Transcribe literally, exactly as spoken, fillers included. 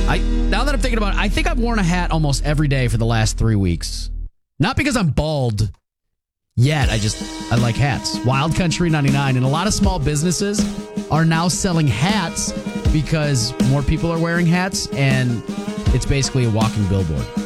I now that I'm thinking about it, I think I've worn a hat almost every day for the last three weeks. Not because I'm bald yet. I just, I like hats. Wild Country ninety-nine. And a lot of small businesses are now selling hats because more people are wearing hats, and it's basically a walking billboard.